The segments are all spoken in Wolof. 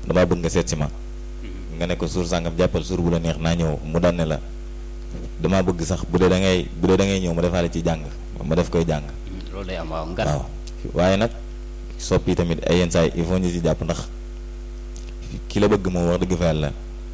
damaa bëgg nga seet si ma nga ne ko suur sàngam jàppal suur bu la neex naa ñëw mu daan ne la damaa bëgg sax bu dee da ngay ñëw ma defaale ci jàng ma def koy jàng. loolu day am waaw ngar. waaw waaye nag soppi tamit ay yenn saa yi il faut ñu ci jàpp ndax ki la bëgg moom wax dëgg fa yàlla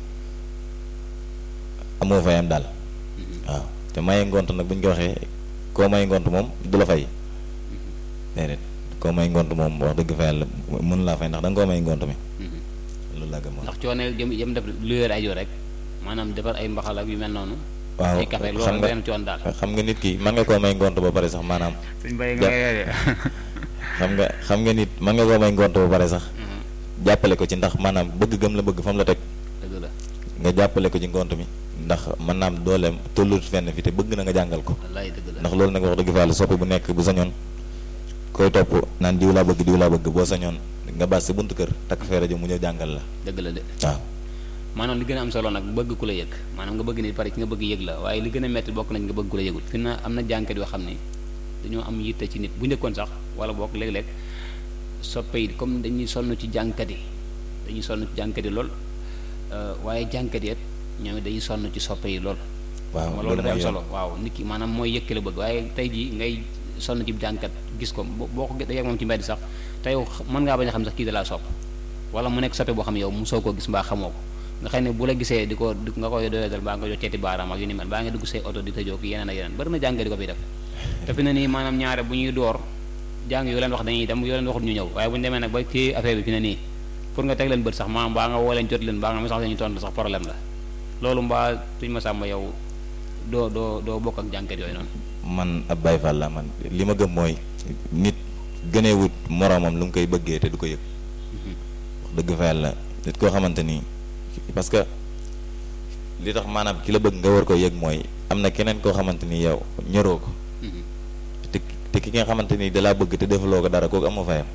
amoo fayam daal. waaw te maye ngont nag bu ñu ko waxee koo may ngont moom du la fay déedéet koo may ngont moom wax dëgg fa yàlla mën laa fay ndax da nga koo may ngont mi. loolu laa gëm moom ndax coono jëm def lu yor ajo rek maanaam defar ay mbaxal ak yu mel noonu. waaw ay café loolu benn coon daal. xam nga nit ki mën nga koo may ngont ba pare sax maanaam. suñ mbay nga xam nga nit mën nga koo may ngont ba pare sax. jàppale ko ci ndax maanaam bëgg gëm la bëgg fa mu la teg. dëgg la nga jàppale ko ci ngont mi ndax mën naam dooleem tollut fenn fi te bëgg na nga jàngal ko. wallaay dëgg la ndax loolu nag wax dëgg fa yàlla soppi bu nekk bu sañoon koy topp naan diw laa bëgg boo sañoon nga baas sa buntu kër takk fee rajo mu ñëw jàngal la. dëgg la de waaw. maanaam li gën a am solo nag bëgg ku la yëg maanaam nga bëgg nit pare ci nga bëgg yëg la waaye li gën a metti bokk nañ nga bëgg ku la yëgul fi na am na jànkat yoo xam ne dañoo am yitte ci nit bu njëkkoon sax wala bokk léeg-léeg soppe yi comme dañuy sonn ci jànkat yi lool waaye jànkat yi ñoom dañuy sonn ci soppe yi lool. waaw loolu dafa am solo waaw nit ki maanaam mooy yëg ki la bëgg waaye tey jii ngay sonn ci jànkat gis ko boo ko dajee moom ci mbedd sax te yow mën ngaa bañ a xam sax kii da laa sopp wala mu nekk soppe boo xam ne yow mosoo koo gis mbaa xamoo ko nga xam ne bu la gisee di ko nga koy doyadal baa nga jox ceeti baaraam ak yu ni mel baa nga dugg say oto di tëjoo ki yeneen ak yeneen bari na jàngat di ko fi def te fi na nii maanaam ñaare bu ñuy door jàng yoo leen wax dañuy dem yoo leen waxut ñu ñëw waaye bu ñu demee nag ba ci affaire bi fi na nii pour nga teg leen bët sax maanaam baa nga woo leen jot leen baa nga message leen ñu tontu sax problème la loolu mbaa suñ ma sàmba yow doo bokk ak jàngat yooyu noonu. man ab Baye Fall la man li ma gëm mooy nit gëneewut moroomam lu mu koy bëggee te du ko yëg wax dëgg fa yàlla nit koo xamante ni parce que li tax maanaam ki la bëgg nga war ko yëg mooy am na keneen koo xamante ni yow ñoroo ko te ki nga xamante ni dalaa bëgg te defaloo ko dara kooku amoo fayam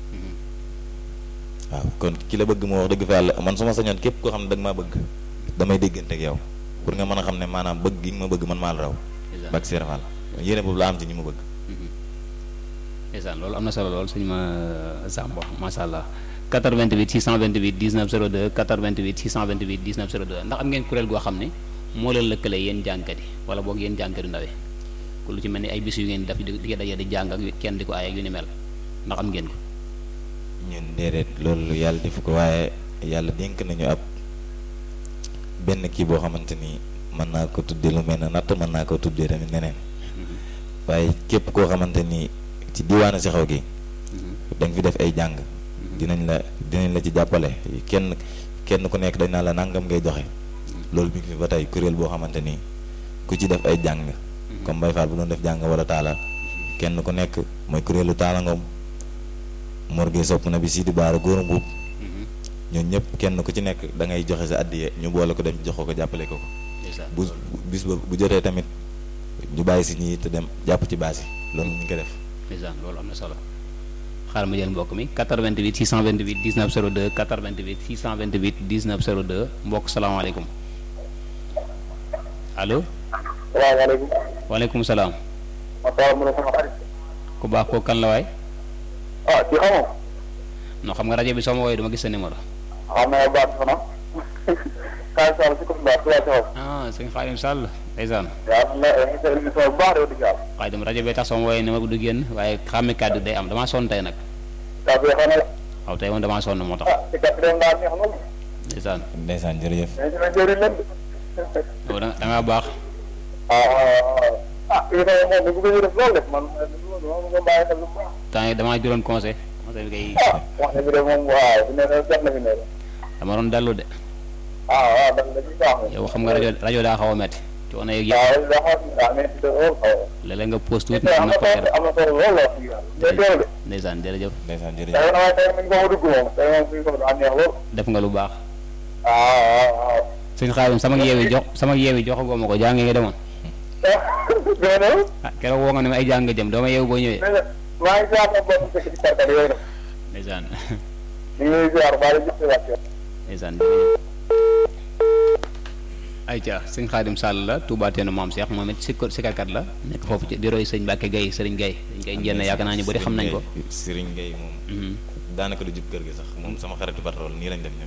waaw kon ki la bëgg moo wax dëgg fa yàlla man su ma sañoon képp koo xam ne da nga maa bëgg damay déggante ak yow pour nga mën a xam ne maanaam bëgg gi nga ma bëgg man maa la raw bak sirafal yéene boobu la am ci ñi ma bëgg ndeysaan loolu am na solo lool suñu ma Samba masha Allah 88 628 19 02 88 628 19 02 ndax am ngeen kuréel goo xam ne moo leen lëkkale yéen jàngkat yi wala boog yéen jàngkat yu ndawe ku lu ci mel ni ay bis yu ngeen def di daje di jàng ak kenn di ko aay ak yu ni mel ndax am ngeen ko ñun déedéet loolu yàlla defu ko waaye yàlla dénk nañu ab benn kii boo xamante ni mën naa ko tuddee lu mel ne natt mën naa ko tuddee tamit neneen waaye képp koo xamante ni ci diwaanu si xaw gi da nga fi def ay jàng dinañ la ci jàppale kenn ku nekk dañ naa la nangam ngay joxe loolu mi ngi fi ba tey kuréel boo xamante ni ku ci def ay jàng comme Baye Fall bu doon def jàng wala taala kenn ku nekk mooy kuréelu taala ngoom morgue sopp na bi Sidi Baara góor mbuub ñooñu ñëpp kenn ku ci nekk da ngay joxe sa addiye ñu boole ko dem jox ko jàppale ko bu bis ba bu jotee tamit ñu bàyyi si ñii te dem jàpp ci baas yi loolu ñu ngi ko def loolu am na solo xaaral ma jël mbokk mi 88 628 19 02 88 628 19 02 mbokk salaamaaleykum allo. salaamaaleykum. waaleykum salaam. ku baax ko kan la waay. ci xamoo. non xam nga rajo bi soo ma woowee dama gis sa numéro. xam naa baax na Kaay Sall si commune Ba Touba Thiaw. sëñ Xaadim Sall ndeysaan. waaw man la émission bu baax de wax dëgg yàlla. waaye dama rajo bee tax soo ma woowee numéro du génn waaye xàmme kàddu day am damaa sonn tey nag. daa fi xanaa la. waaw tey moom damaa sonn moo tax. ci kàddu doon daal neex na. ndeysaan jërëjëf. mais dina jëriñ leen de. yow da ngaa baax. émission moom bu ko ñu def loolu def man moom nga bàyyi xel bu baax. temps yii damaa jëloon conseil bi kay. wax bi de moom waaw fi ne jot na fi ne. dama doon dallu de. waaw dañuy baax. yow xam nga rajo daa xaw a métti. coono yeeg yëpp waaw daa xaw a métti de lool xaw a. léeg-léeg nga pause tuuti. am na solo lool la wax dëgg yàlla. ndeysaan jërëjëf. ndeysaan tey jërëjëf. nag tey nañ ko dugg moom tey moom suñu ko daa neex lool. def nga lu baax. waaw. sëñ Xaadim sama yeewi joxagoo ma ko jàng nga demoon. keroog woo nga ne ma ay jàng nga jëm doo ma yeewu boo ñëwee. maa ngi ziar bopp ci karkat yooyu nag. ndeysaan. ñu ngi ziar baa la gis waat yow. ndeysaan jërëjëf. ayca sëñ Xaadim Sall la Touba Teenu Maam Cheikh moom it sikkarkat la nekk foofu ci di roy sëñ Mbàkke Gaye sëriñ Gaye dañ koy njël yaakaar naa ñu bëri xam nañ ko. Serigne Gaye moom daanaka du jub kër gi sax moom sama xaritu patron nii lañ def